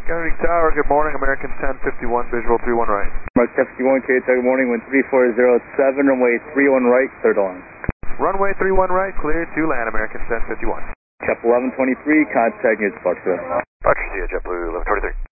Kennedy Tower, good morning, American 1051, visual 31 right. Mark 1051, Kennedy Tower, good morning, wind 3407, runway 31 right, clear to land. Runway 31 right, cleared to land, American 1051. Cap 1123, contact near departure. Departure, see you, JetBlue 1123.